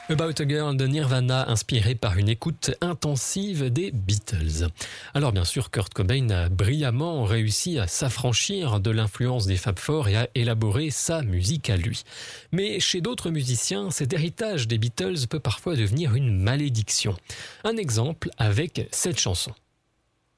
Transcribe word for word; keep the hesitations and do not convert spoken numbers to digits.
About a Girl de Nirvana, inspiré par une écoute intensive des Beatles. Alors bien sûr, Kurt Cobain a brillamment réussi à s'affranchir de l'influence des Fab Four et à élaborer sa musique à lui. Mais chez d'autres musiciens, cet héritage des Beatles peut parfois devenir une malédiction. Un exemple avec cette chanson.